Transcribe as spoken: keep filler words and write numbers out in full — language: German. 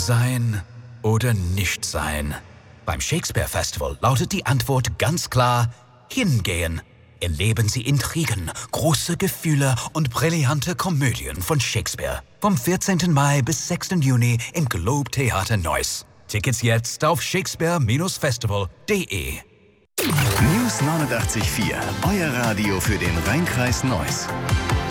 sein oder nicht sein? Beim Shakespeare Festival lautet die Antwort ganz klar: hingehen. Erleben Sie Intrigen, große Gefühle und brillante Komödien von Shakespeare. Vom vierzehnten Mai bis sechsten Juni im Globe Theater Neuss. Tickets jetzt auf shakespeare festival punkt de. News neunundachtzig Komma vier, euer Radio für den Rheinkreis Neuss.